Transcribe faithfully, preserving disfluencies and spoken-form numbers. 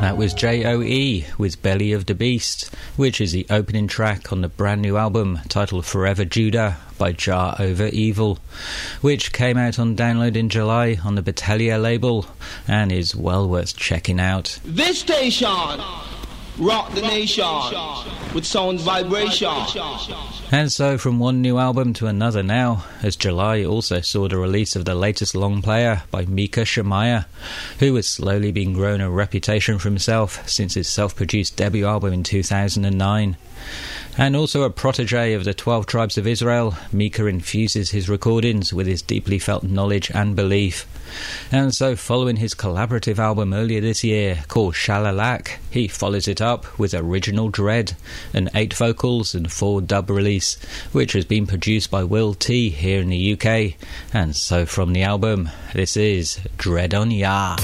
That was J O E with Belly of the Beast, which is the opening track on the brand new album titled Forever Judah by Jar Over Evil, which came out on download in July on the Battaglia label and is well worth checking out. This station rock the nation with sound vibration. And so from one new album to another now, as July also saw the release of the latest long player by Mika Shemaiah, who has slowly been growing a reputation for himself since his self-produced debut album in two thousand nine. And also a protege of the twelve Tribes of Israel, Mika infuses his recordings with his deeply felt knowledge and belief. And so following his collaborative album earlier this year called Shalalak, he follows it up with Original Dread, an eight vocals and four dub release, which has been produced by Will T here in the U K. And so from the album, this is Dread on Ya.